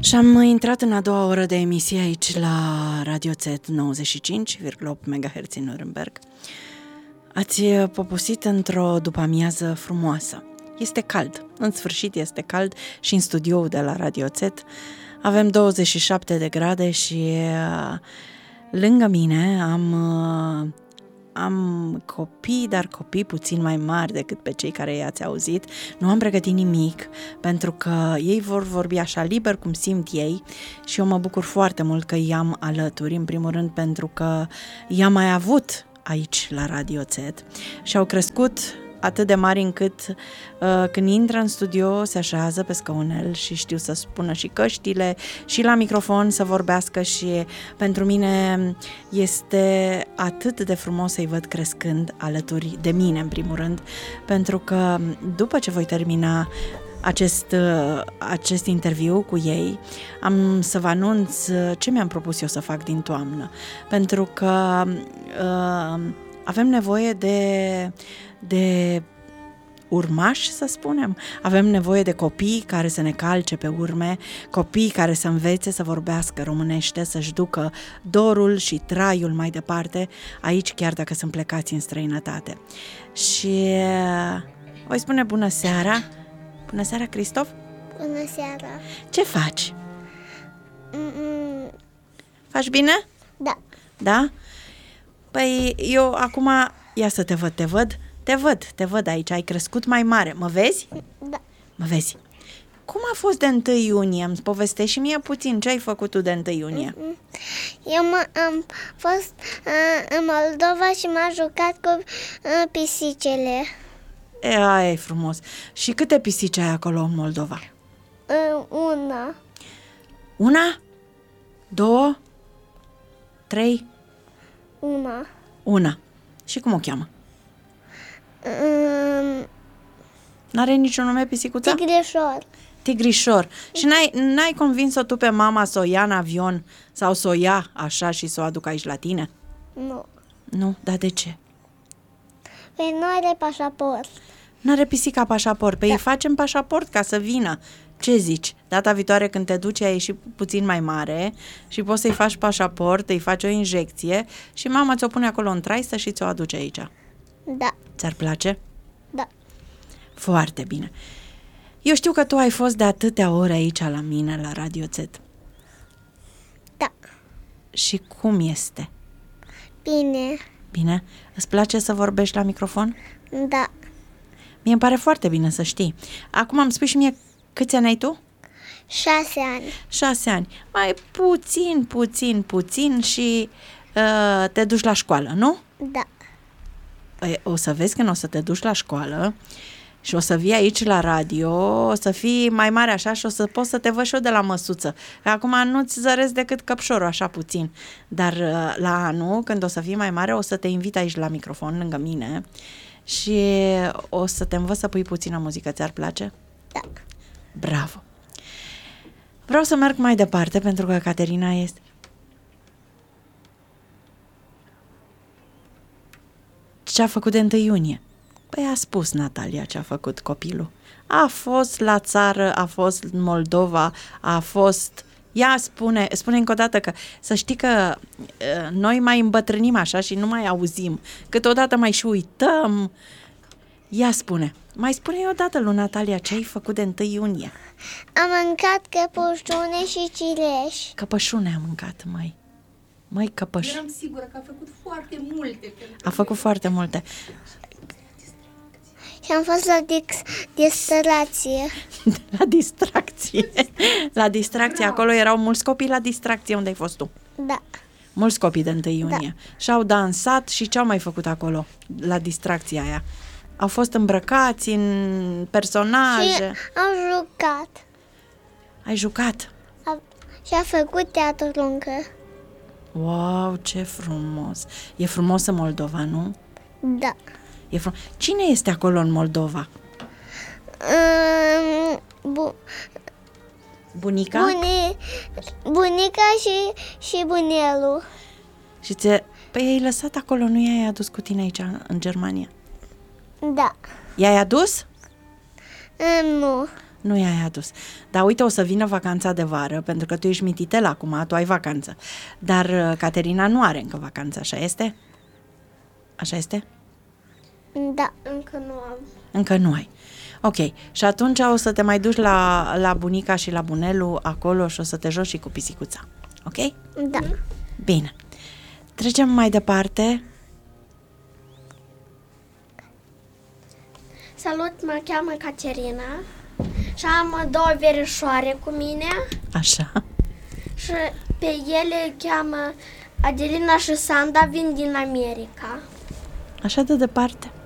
Și am intrat în a doua oră de emisie aici la Radio Z 95,8 MHz în Nuremberg. Ați poposit într-o după-amiază frumoasă. Este cald, în sfârșit este cald și în studioul de la Radio Z avem 27 de grade și lângă mine am copii, dar copii puțin mai mari decât pe cei care i-ați auzit. Nu am pregătit nimic, pentru că ei vor vorbi așa liber cum simt ei și eu mă bucur foarte mult că i-am alături, în primul rând pentru că i-am mai avut aici la Radio Z și au crescut atât de mari încât când intră în studio se așează pe scaunel și știu să spună și căștile și la microfon să vorbească și pentru mine este atât de frumos să-i văd crescând alături de mine în primul rând, pentru că după ce voi termina acest interviu cu ei, am să vă anunț ce mi-am propus eu să fac din toamnă, pentru că avem nevoie de urmași, să spunem. Avem nevoie de copii care să ne calce pe urme, copii care să învețe să vorbească românește, să-și ducă dorul și traiul mai departe, aici chiar dacă sunt plecați în străinătate. Și voi spune bună seara. Bună seara, Cristof. Bună seara. Ce faci? Faci bine? Da. Da? Păi eu acum, ia să te văd aici, ai crescut mai mare. Mă vezi? Da. Mă vezi. Cum a fost de 1 iunie? Îmi povestești și mie puțin ce ai făcut tu de 1 iunie. Eu am fost în Moldova și m-am jucat cu pisicele. E frumos. Și câte pisici ai acolo în Moldova? Una. Una? 2? 3? Una. Și cum o cheamă? N-are niciun nume pisicuța? Tigrișor. Tigrișor. Și n-ai convins-o tu pe mama să o ia în avion sau să o ia așa și să o aduc aici la tine? Nu. Nu? Dar de ce? Păi nu are pașaport. N-are pisica pașaport. Păi îi facem pașaport ca să vină. Ce zici? Data viitoare când te duci ai ieși puțin mai mare și poți să-i faci pașaport, îi faci o injecție și mama ți-o pune acolo în traistă și ți-o aduce aici. Da. Ți-ar place? Da. Foarte bine. Eu știu că tu ai fost de atâtea ore aici la mine, la Radio Z. Da. Și cum este? Bine. Bine? Îți place să vorbești la microfon? Da. Mie îmi pare foarte bine să știi. Acum îmi spui și mie câți ani ai tu? 6 ani. 6 ani. Mai puțin și te duci la școală, nu? Da. O să vezi când o să te duci la școală și o să vii aici la radio, o să fii mai mare așa și o să poți să te văd și eu de la măsuță. Acum nu-ți zăresc decât căpșorul așa puțin, dar la anul, când o să fii mai mare, o să te invit aici la microfon lângă mine și o să te învăț să pui puțină muzică. Ți-ar place? Da. Bravo! Vreau să merg mai departe pentru că Caterina este... Ce a făcut de 1 iunie? Păi a spus Natalia ce a făcut copilul. A fost la țară, a fost în Moldova, a fost... Ea spune încă o dată că să știi că noi mai îmbătrânim așa și nu mai auzim. Câteodată mai și uităm. Ia spune. Mai spune o dată lui Natalia ce ai făcut de 1 iunie. Am mâncat căpășune și cireș. Căpășune am mâncat, măi. Măi, căpăș. Eram sigură că a făcut foarte multe. A făcut foarte multe. Și am fost la distracție. La distracție. La distracție. Acolo erau mulți copii la distracție. Unde ai fost tu? Da. Mulți copii de 1 iunie. Da. Și-au dansat și ce-au mai făcut acolo? La distracția aia. Au fost îmbrăcați în personaje. Și am jucat. Ai jucat? Și a făcut teatru încă. Wow, ce frumos. E frumos în Moldova, nu? Da. E frumos. Cine este acolo în Moldova? Bunica? Bunica și bunelul. Și păi ai lăsat acolo, nu i-ai adus cu tine aici în Germania? Da. I-ai adus? Nu. Nu i-ai adus. Dar uite, o să vină vacanța de vară, pentru că tu ești mititel acum, tu ai vacanță. Dar Caterina nu are încă vacanță, așa este? Așa este? Da. Încă nu am. Încă nu ai. Ok. Și atunci o să te mai duci la bunica și la bunelul acolo și o să te joci și cu pisicuța. Ok? Da. Bine. Trecem mai departe. Salut, mă cheamă Caterina și am 2 verișoare cu mine Așa. și pe ele cheamă Adelina și Sanda, vin din America. Așa de departe.